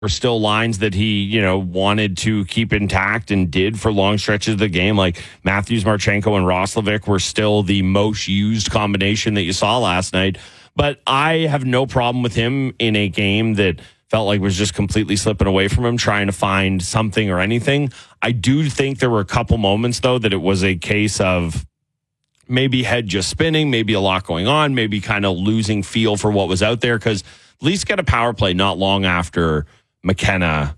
were still lines that he, wanted to keep intact and did for long stretches of the game. Like Matthews, Marchenko, and Roslovic were still the most used combination that you saw last night. But I have no problem with him in a game that felt like was just completely slipping away from him, trying to find something or anything. I do think there were a couple moments, though, that it was a case of maybe head just spinning, maybe a lot going on, maybe kind of losing feel for what was out there. Because Leafs get a power play not long after McKenna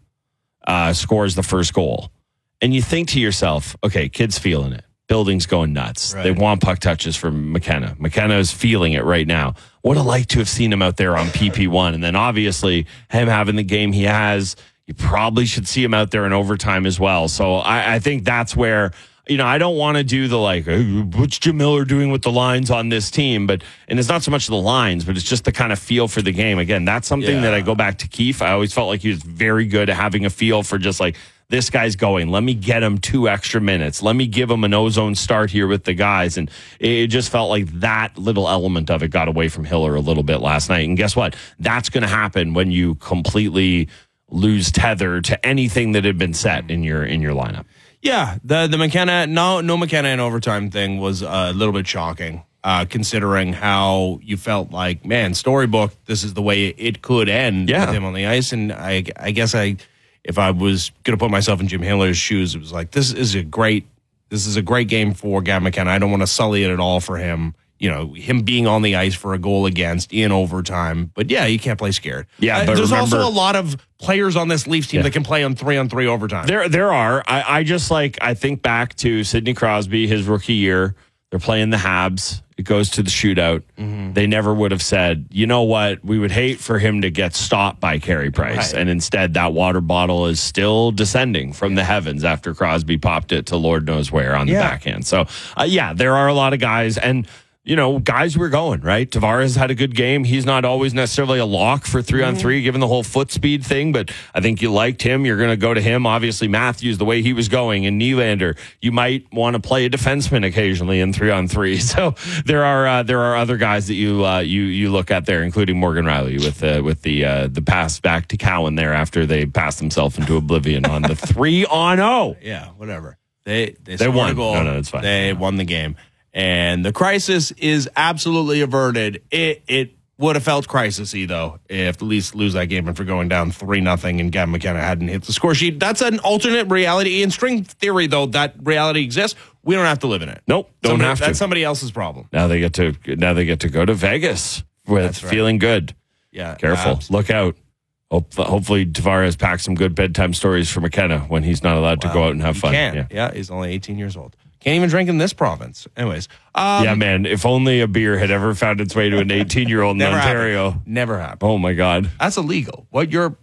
scores the first goal. And you think to yourself, okay, kid's feeling it. Building's going nuts. Right. They want puck touches from McKenna. McKenna is feeling it right now. Would have liked to have seen him out there on PP1. And then obviously him having the game he has, you probably should see him out there in overtime as well. So I think that's where, I don't want to do the what's Jim Miller doing with the lines on this team? And it's not so much the lines, but it's just the kind of feel for the game. Again, that's something that I go back to Keefe. I always felt like he was very good at having a feel for just like, this guy's going. Let me get him 2 extra minutes. Let me give him an ozone start here with the guys. And it just felt like that little element of it got away from Hiller a little bit last night. And guess what? That's going to happen when you completely lose tether to anything that had been set in your lineup. Yeah, the McKenna, no McKenna in overtime thing was a little bit shocking, considering how you felt like, man, storybook, this is the way it could end with him on the ice. And I guess if I was going to put myself in Jim Hiller's shoes, it was like, this is a great game for Gavin McKenna. I don't want to sully it at all for him. Him being on the ice for a goal against in overtime. But yeah, you can't play scared. Yeah, but there's also a lot of players on this Leafs team that can play on 3-on-3 overtime. There are. I just I think back to Sidney Crosby, his rookie year. They're playing the Habs. It goes to the shootout. Mm-hmm. They never would have said, you know what, we would hate for him to get stopped by Carey Price. Right. And instead, that water bottle is still descending from the heavens after Crosby popped it to Lord knows where on the backhand. So, there are a lot of guys. And guys were going, right? Tavares had a good game. He's not always necessarily a lock for 3-on-3, given the whole foot speed thing, but I think you liked him. You're going to go to him. Obviously, Matthews, the way he was going, and Nylander, you might want to play a defenseman occasionally in 3-on-3. So there are other guys that you look at there, including Morgan Rielly with the pass back to Cowan there after they passed themselves into oblivion on the 3-on-0. Yeah, whatever. They won a goal. No, it's fine. They won the game. And the crisis is absolutely averted. It would have felt crisis-y, though, if the Leafs lose that game and for going down 3-0 and Gavin McKenna hadn't hit the score sheet. That's an alternate reality. In string theory, though, that reality exists. We don't have to live in it. Nope, don't have to. That's somebody else's problem. Now they get to go to Vegas with feeling good. Yeah, careful. Look out. Hopefully Tavares packs some good bedtime stories for McKenna when he's not allowed to go out and have fun. Yeah, he's only 18 years old. Can't even drink in this province. Anyways. Man, if only a beer had ever found its way to an 18-year-old in Ontario. Never happened. Oh, my God. That's illegal. What you're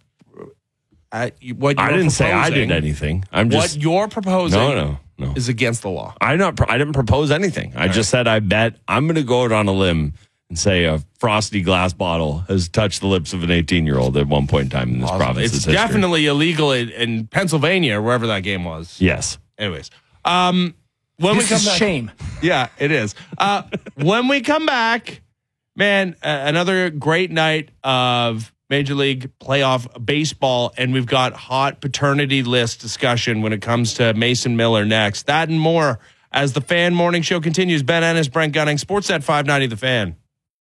I didn't say I did anything. What you're proposing no. is against the law. I didn't propose anything. I just said I bet I'm going to go out on a limb and say a frosty glass bottle has touched the lips of an 18-year-old at one point in time in this province. It's definitely illegal in Pennsylvania, wherever that game was. Yes. Anyways. This is shame. Yeah, it is. When we come back, man, another great night of Major League Playoff Baseball, and we've got hot paternity list discussion when it comes to Mason Miller next. That and more as the Fan Morning Show continues. Ben Ennis, Brent Gunning, Sportsnet 590 The Fan.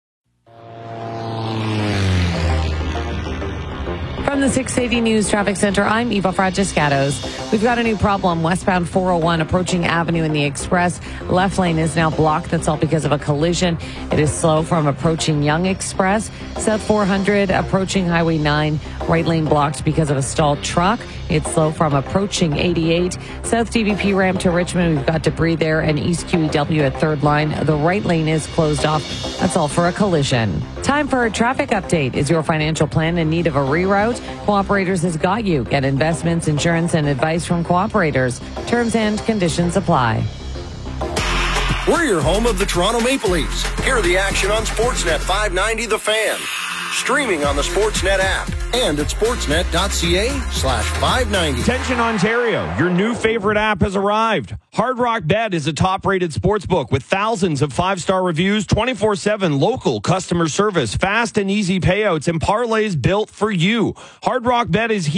From the 680 News Traffic Center, I'm Eva Fragiscatos. We've got a new problem. Westbound 401 approaching Avenue in the Express. Left lane is now blocked. That's all because of a collision. It is slow from approaching Young Express. South 400 approaching Highway 9. Right lane blocked because of a stalled truck. It's slow from approaching 88. South DVP ramp to Richmond. We've got debris there. And East QEW at third line. The right lane is closed off. That's all for a collision. Time for a traffic update. Is your financial plan in need of a reroute? Cooperators has got you. Get investments, insurance, and advice from Cooperators. Terms and conditions apply. We're your home of the Toronto Maple Leafs. Hear the action on Sportsnet 590 The Fan. Streaming on the Sportsnet app and at sportsnet.ca/590. Attention Ontario, your new favorite app has arrived. Hard Rock Bet is a top-rated sportsbook with thousands of 5-star reviews, 24/7 local customer service, fast and easy payouts, and parlays built for you. Hard Rock Bet is